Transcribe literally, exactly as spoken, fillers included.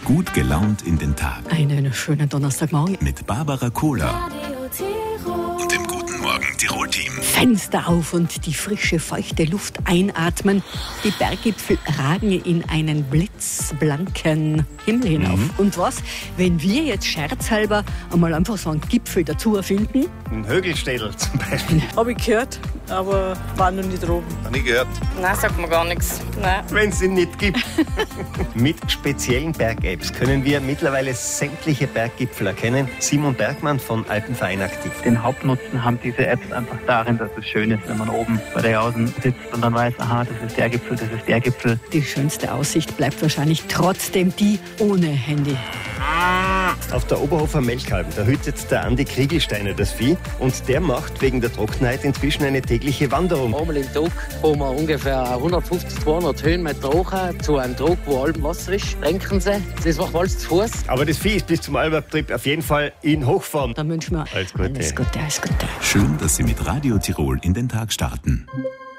Gut gelaunt in den Tag. Einen schönen Donnerstagmorgen. Mit Barbara Kohler und dem Guten Morgen Tirol-Team. Fenster auf und die frische, feuchte Luft einatmen. Die Berggipfel ragen in einen blitzblanken Himmel hinauf. Mhm. Und was, wenn wir jetzt scherzhalber einmal einfach so einen Gipfel dazu erfinden? Ein Högelstädel zum Beispiel. Habe ich gehört, aber war noch nicht oben. Habe ich gehört. Nein, sagt mir gar nichts. Nein. Wenn es ihn nicht gibt. Mit speziellen Berg-Apps können wir mittlerweile sämtliche Berggipfel erkennen. Simon Bergmann von Alpenverein aktiv. Den Hauptnutzen haben diese Apps einfach darin, dass es schön ist, wenn man oben bei der Jausen sitzt und dann weiß, aha, das ist der Gipfel, das ist der Gipfel. Die schönste Aussicht bleibt wahrscheinlich trotzdem die ohne Handy. Auf der Oberhofer Melkhalden, da hütet der Andi Kriegelsteiner das Vieh und der macht wegen der Trockenheit inzwischen eine tägliche Wanderung. Einmal im Tag haben wir ungefähr hundertfünfzig, zweihundert Höhenmeter hoch zu einem Trog, wo allem Wasser ist. Denken Sie, das macht alles zu Fuß. Aber das Vieh ist bis zum Albergtrip auf jeden Fall in Hochform. Dann wünschen wir alles Gute. Alles Gute, alles Gute. Schön, dass Sie mit Radio Tirol in den Tag starten.